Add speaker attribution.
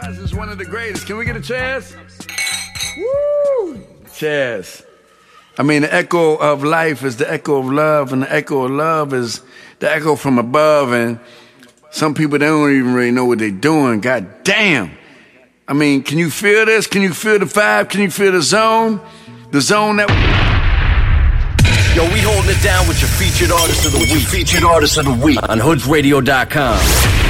Speaker 1: Chaz is one of the greatest. Can we get a Chaz? Woo! Chaz. I mean, the echo of life is the echo of love, and the echo of love is the echo from above, and some people, they don't even really know what they're doing. God damn. I mean, can you feel this? Can you feel the vibe? Can you feel the zone? The zone that...
Speaker 2: Yo, we holding it down with your featured artist of the week. On hoodsradio.com.